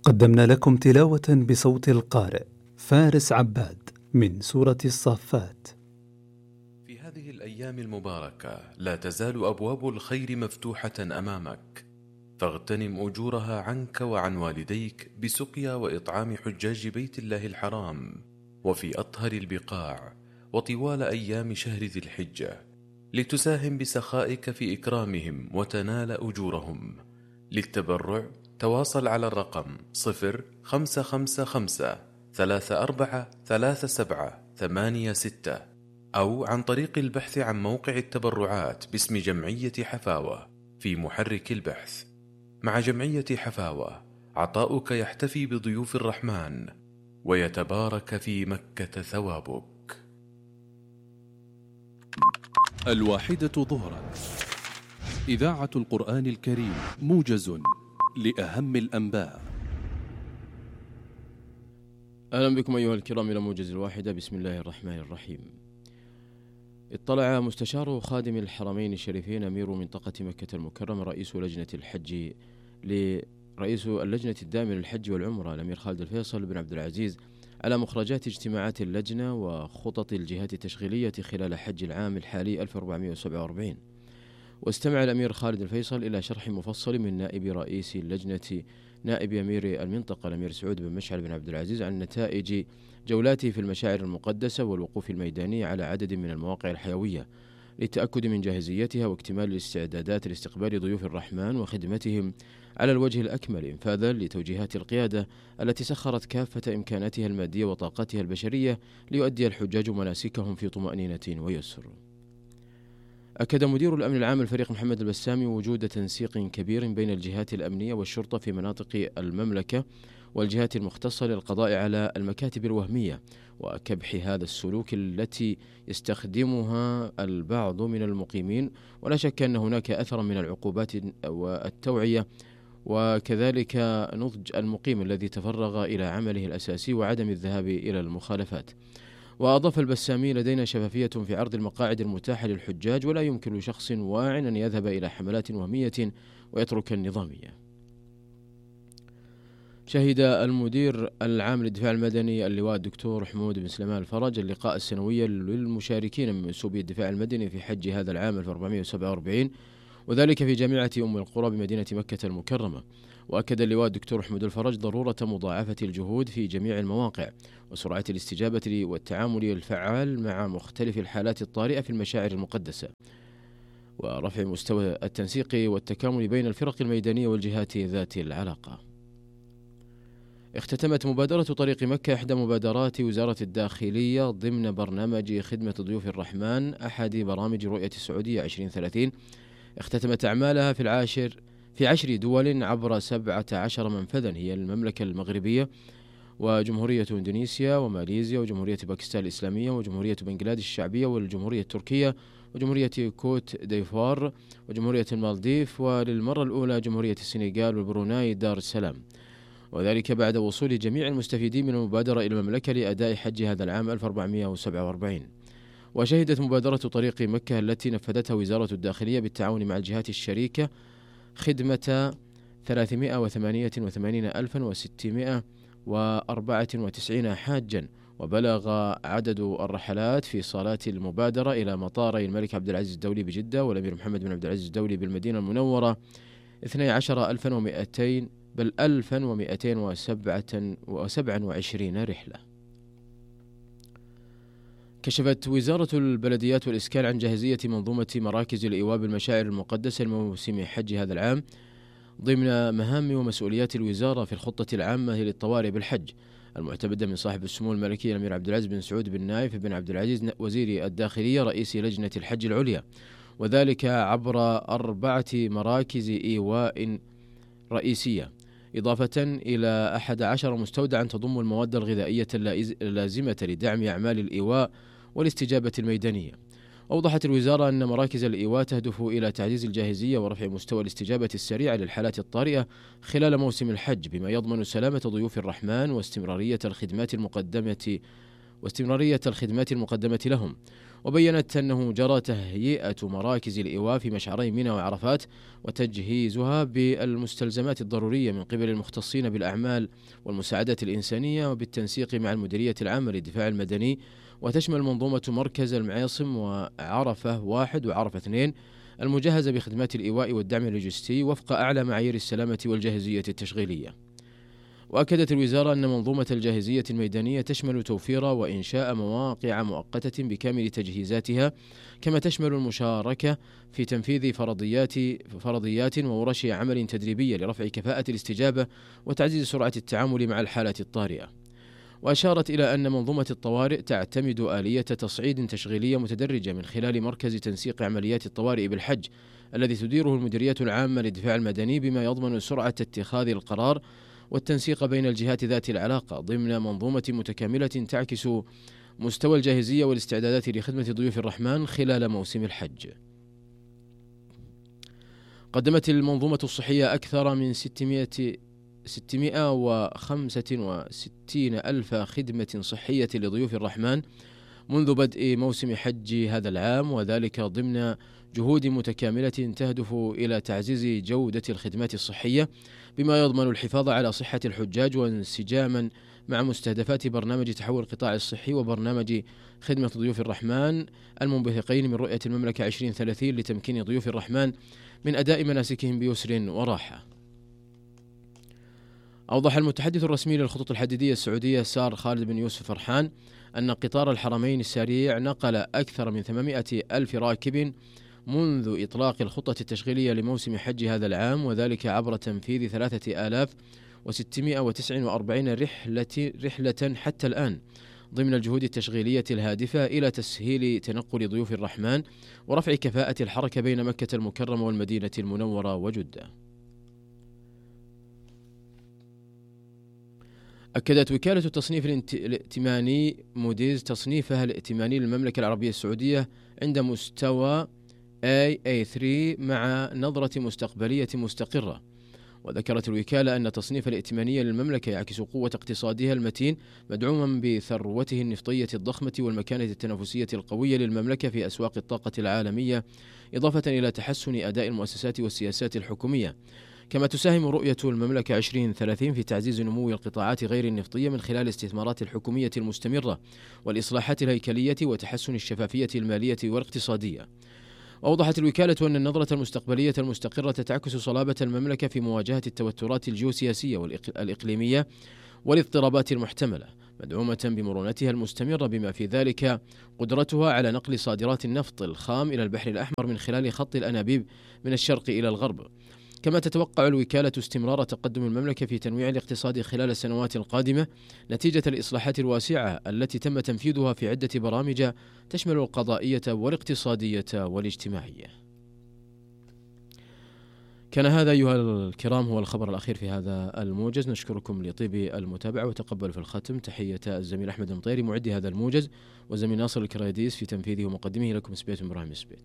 قدمنا لكم تلاوة بصوت القارئ فارس عباد من سورة الصافات. في هذه الأيام المباركة لا تزال أبواب الخير مفتوحة أمامك، فاغتنم أجورها عنك وعن والديك بسقيا وإطعام حجاج بيت الله الحرام وفي أطهر البقاع وطوال أيام شهر ذي الحجة، لتساهم بسخائك في إكرامهم وتنال أجورهم. للتبرع تواصل على الرقم 0555343786 أو عن طريق البحث عن موقع التبرعات باسم جمعية حفاوة في محرك البحث. مع جمعية حفاوة عطاؤك يحتفي بضيوف الرحمن ويتبارك في مكة ثوابك. 1:00 ظهرا، إذاعة القرآن الكريم، موجز لأهم الأنباء. أهلا بكم أيها الكرام إلى موجز 1:00. بسم الله الرحمن الرحيم. اطلع مستشار خادم الحرمين الشريفين أمير منطقة مكة المكرمة رئيس اللجنة الدائمة للحج والعمرة الأمير خالد الفيصل بن عبد العزيز على مخرجات اجتماعات اللجنة وخطط الجهات التشغيلية خلال حج العام الحالي 1447. واستمع الأمير خالد الفيصل إلى شرح مفصل من نائب رئيس اللجنة نائب أمير المنطقة الأمير سعود بن مشعل بن عبد العزيز عن نتائج جولاته في المشاعر المقدسة والوقوف الميداني على عدد من المواقع الحيوية للتأكد من جاهزيتها واكتمال الاستعدادات لاستقبال ضيوف الرحمن وخدمتهم على الوجه الأكمل، إنفاذا لتوجيهات القيادة التي سخرت كافة إمكاناتها المادية وطاقتها البشرية ليؤدي الحجاج مناسكهم في طمأنينة ويسر. أكد مدير الأمن العام الفريق محمد البسامي وجود تنسيق كبير بين الجهات الأمنية والشرطة في مناطق المملكة والجهات المختصة للقضاء على المكاتب الوهمية وكبح هذا السلوك التي يستخدمها البعض من المقيمين، ولا شك أن هناك أثرا من العقوبات والتوعية وكذلك نضج المقيم الذي تفرغ إلى عمله الأساسي وعدم الذهاب إلى المخالفات. وأضاف البسامي: لدينا شفافية في عرض المقاعد المتاحة للحجاج، ولا يمكن لشخص واع أن يذهب إلى حملات وهمية ويترك النظامية. شهد المدير العام للدفاع المدني اللواء الدكتور حمود بن سليمان الفرج اللقاء السنوي للمشاركين من منسوبي الدفاع المدني في حج هذا العام 1447، وذلك في جامعة أم القرى بمدينة مكة المكرمة. وأكد اللواء الدكتور حمود الفرج ضرورة مضاعفة الجهود في جميع المواقع وسرعة الاستجابة والتعامل الفعال مع مختلف الحالات الطارئة في المشاعر المقدسة، ورفع مستوى التنسيق والتكامل بين الفرق الميدانية والجهات ذات العلاقة. اختتمت مبادرة طريق مكة إحدى مبادرات وزارة الداخلية ضمن برنامج خدمة ضيوف الرحمن أحد برامج رؤية السعودية 2030. اختتمت أعمالها في 10 دول عبر 17 منفذا هي المملكة المغربية وجمهورية إندونيسيا وماليزيا وجمهورية باكستان الإسلامية وجمهورية بنغلاديش الشعبية والجمهورية التركية وجمهورية كوت ديفوار وجمهورية المالديف، وللمرة الأولى جمهورية السنغال والبروناي دار السلام، وذلك بعد وصول جميع المستفيدين من المبادرة إلى المملكة لأداء حج هذا العام 1447. وشهدت مبادرة طريق مكة التي نفذتها وزارة الداخلية بالتعاون مع الجهات الشريكة خدمة 388,694 حاجا، وبلغ عدد الرحلات في صالات المبادرة إلى مطاري الملك عبد العزيز الدولي بجدة والأمير محمد بن عبد العزيز الدولي بالمدينة المنورة 12,227 رحلة. كشفت وزارة البلديات والإسكان عن جاهزية منظومة مراكز الإيواء بالمشاعر المقدسة لموسم حج هذا العام ضمن مهام ومسؤوليات الوزارة في الخطة العامة للطوارئ بالحج المعتمدة من صاحب السمو الملكي الأمير عبد العزيز بن سعود بن نايف بن عبد العزيز وزير الداخلية رئيس لجنة الحج العليا، وذلك عبر 4 مراكز إيواء رئيسية، إضافة إلى 11 مستودعا تضم المواد الغذائية اللازمة لدعم أعمال الإيواء والاستجابة الميدانية. أوضحت الوزارة أن مراكز الإيواء تهدف إلى تعزيز الجاهزية ورفع مستوى الاستجابة السريعة للحالات الطارئة خلال موسم الحج، بما يضمن سلامة ضيوف الرحمن واستمرارية الخدمات المقدمة لهم. وبينت أنه جرى تهيئة مراكز الإيواء في مشعري منى وعرفات وتجهيزها بالمستلزمات الضرورية من قبل المختصين بالأعمال والمساعدات الإنسانية وبالتنسيق مع المديرية العامة للدفاع المدني، وتشمل منظومة مركز المعاصم وعرفة 1 وعرفة 2 المجهزة بخدمات الإيواء والدعم اللوجستي وفق أعلى معايير السلامة والجاهزية التشغيلية. وأكدت الوزارة أن منظومة الجاهزية الميدانية تشمل توفير وإنشاء مواقع مؤقتة بكامل تجهيزاتها، كما تشمل المشاركة في تنفيذ فرضيات وورش عمل تدريبية لرفع كفاءة الاستجابة وتعزيز سرعة التعامل مع الحالات الطارئة. وأشارت إلى أن منظومة الطوارئ تعتمد آلية تصعيد تشغيلية متدرجة من خلال مركز تنسيق عمليات الطوارئ بالحج الذي تديره المديرية العامة للدفاع المدني، بما يضمن سرعة اتخاذ القرار والتنسيق بين الجهات ذات العلاقة ضمن منظومة متكاملة تعكس مستوى الجاهزية والاستعدادات لخدمة ضيوف الرحمن خلال موسم الحج. قدمت المنظومة الصحية أكثر من 665 ألف خدمة صحية لضيوف الرحمن منذ بدء موسم حج هذا العام، وذلك ضمن جهود متكاملة تهدف إلى تعزيز جودة الخدمات الصحية بما يضمن الحفاظ على صحة الحجاج وانسجاما مع مستهدفات برنامج تحول القطاع الصحي وبرنامج خدمة ضيوف الرحمن المنبثقين من رؤية المملكة 2030 لتمكين ضيوف الرحمن من أداء مناسكهم بيسر وراحة. أوضح المتحدث الرسمي للخطوط الحديدية السعودية سار خالد بن يوسف فرحان أن قطار الحرمين السريع نقل أكثر من 800 ألف راكب منذ إطلاق الخطة التشغيلية لموسم حج هذا العام، وذلك عبر تنفيذ 3649 رحلة حتى الآن ضمن الجهود التشغيلية الهادفة إلى تسهيل تنقل ضيوف الرحمن ورفع كفاءة الحركة بين مكة المكرمة والمدينة المنورة وجدة. أكدت وكالة التصنيف الائتماني موديز تصنيفها الائتماني للمملكة العربية السعودية عند مستوى AA3 مع نظرة مستقبلية مستقرة. وذكرت الوكالة أن تصنيف الائتمانية للمملكة يعكس قوة اقتصادها المتين مدعوما بثروته النفطية الضخمة والمكانة التنافسية القوية للمملكة في أسواق الطاقة العالمية، إضافة إلى تحسن أداء المؤسسات والسياسات الحكومية. كما تساهم رؤية المملكة 2030 في تعزيز نمو القطاعات غير النفطية من خلال الاستثمارات الحكومية المستمرة والإصلاحات الهيكلية وتحسن الشفافية المالية والاقتصادية. أوضحت الوكالة أن النظرة المستقبلية المستقرة تعكس صلابة المملكة في مواجهة التوترات الجيوسياسية والإقليمية والاضطرابات المحتملة، مدعومة بمرونتها المستمرة بما في ذلك قدرتها على نقل صادرات النفط الخام إلى البحر الأحمر من خلال خط الأنابيب من الشرق إلى الغرب. كما تتوقع الوكالة استمرار تقدم المملكة في تنويع الاقتصاد خلال السنوات القادمة نتيجة الإصلاحات الواسعة التي تم تنفيذها في عدة برامج تشمل القضائية والاقتصادية والاجتماعية. كان هذا أيها الكرام هو الخبر الأخير في هذا الموجز. نشكركم لطيب المتابعة وتقبل في الختم تحية الزميل أحمد المطيري معد هذا الموجز، والزميل ناصر الكراديس في تنفيذه ومقدمه. لكم سبيت إبراهيم سبيت.